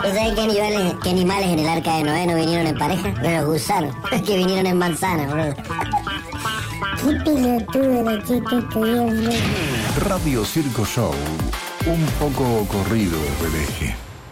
¿Sabes qué animales en el arca de Noé no vinieron en pareja? Los gusanos, que vinieron en manzana, boludo. Qué pelotudo la chiste estudió. Radio Circo Show, un poco corrido del eje.